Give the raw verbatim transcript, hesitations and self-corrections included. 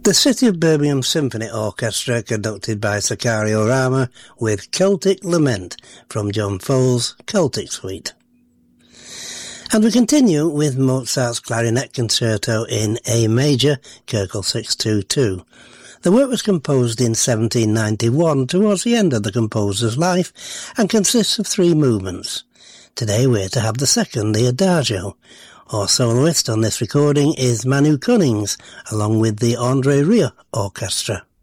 The City of Birmingham Symphony Orchestra, conducted by Sicario Rama, with Celtic Lament from John Fole's Celtic Suite. And we continue with Mozart's Clarinet Concerto in A major, Köchel six two two. The work was composed in seventeen ninety-one, towards the end of the composer's life, and consists of three movements. Today we're to have the second, the Adagio. Our soloist on this recording is Manu Cunnings, along with the André Rieu Orchestra.